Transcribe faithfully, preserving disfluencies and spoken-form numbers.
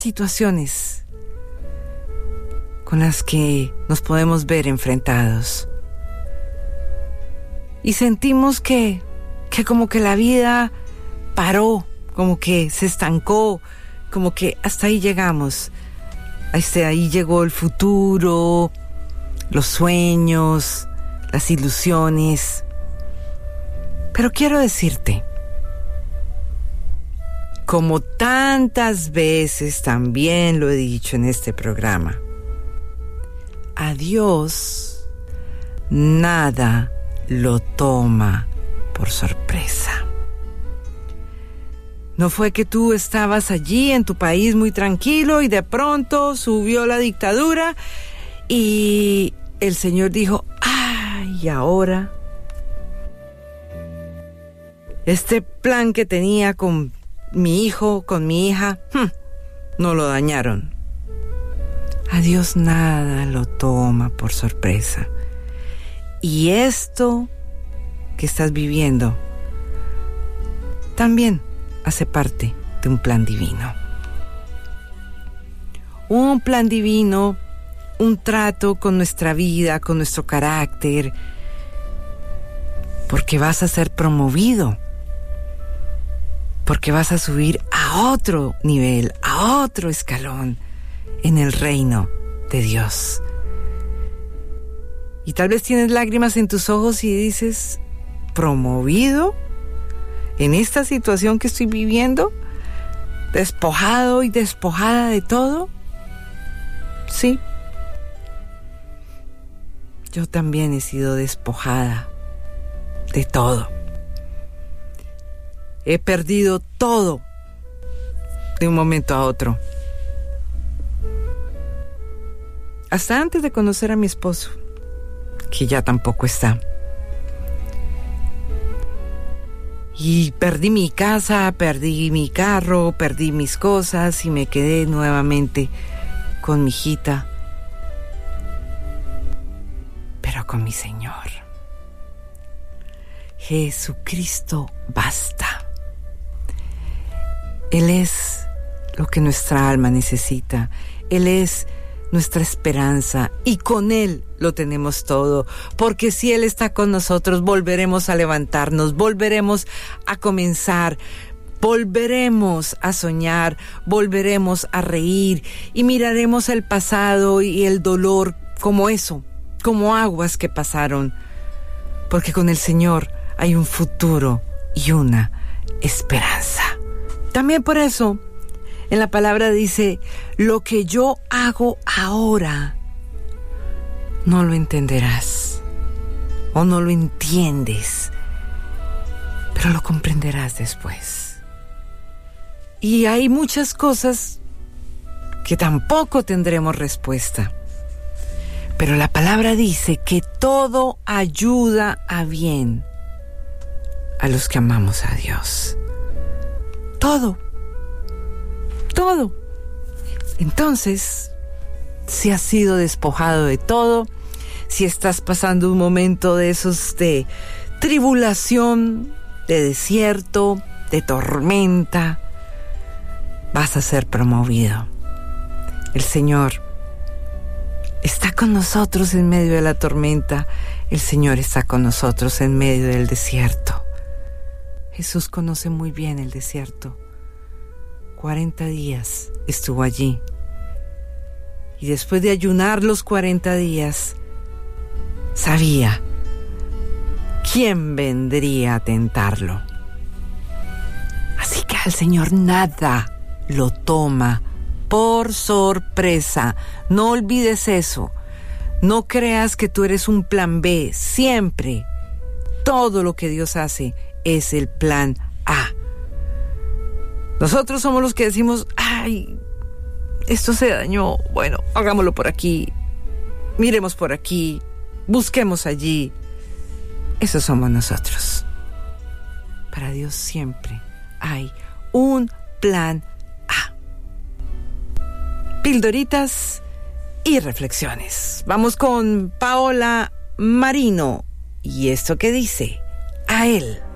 situaciones con las que nos podemos ver enfrentados. Y sentimos que, que como que la vida paró, como que se estancó, como que hasta ahí llegamos. Hasta ahí llegó el futuro, los sueños, las ilusiones. Pero quiero decirte, como tantas veces también lo he dicho en este programa, a Dios nada lo toma por sorpresa. No fue que tú estabas allí en tu país muy tranquilo y de pronto subió la dictadura y el Señor dijo, ¡ay, y ahora! Este plan que tenía con mi hijo, con mi hija, hm, no lo dañaron. A Dios nada lo toma por sorpresa. Y esto que estás viviendo también hace parte de un plan divino. Un plan divino, un trato con nuestra vida, con nuestro carácter, porque vas a ser promovido, porque vas a subir a otro nivel, a otro escalón en el reino de Dios. Y tal vez tienes lágrimas en tus ojos y dices, ¿promovido en esta situación que estoy viviendo? ¿Despojado y despojada de todo? Sí. Yo también he sido despojada de todo. He perdido todo de un momento a otro. Hasta antes de conocer a mi esposo, que ya tampoco está. Y perdí mi casa, perdí mi carro, perdí mis cosas y me quedé nuevamente con mi hijita, pero con mi Señor. Jesucristo basta. Él es lo que nuestra alma necesita. Él es nuestra esperanza y con Él lo tenemos todo, porque si Él está con nosotros, volveremos a levantarnos, volveremos a comenzar, volveremos a soñar, volveremos a reír y miraremos el pasado y el dolor como eso, como aguas que pasaron, porque con el Señor hay un futuro y una esperanza. También por eso en la palabra dice, lo que yo hago ahora no lo entenderás o no lo entiendes, pero lo comprenderás después. Y hay muchas cosas que tampoco tendremos respuesta, pero la palabra dice que todo ayuda a bien a los que amamos a Dios. Todo. Todo. Entonces, si has sido despojado de todo, si estás pasando un momento de esos de tribulación, de desierto, de tormenta, vas a ser promovido. El Señor está con nosotros en medio de la tormenta. El Señor está con nosotros en medio del desierto. Jesús conoce muy bien el desierto. cuarenta días estuvo allí. Y después de ayunar los cuarenta días, sabía quién vendría a tentarlo. Así que al Señor nada lo toma por sorpresa. No olvides eso. No creas que tú eres un plan B. Siempre, todo lo que Dios hace es el plan A. Nosotros somos los que decimos, ay, esto se dañó, bueno, hagámoslo por aquí, miremos por aquí, busquemos allí. Eso somos nosotros. Para Dios siempre hay un plan A. Pildoritas y reflexiones. Vamos con Paola Marino. ¿Y esto qué dice? A Él.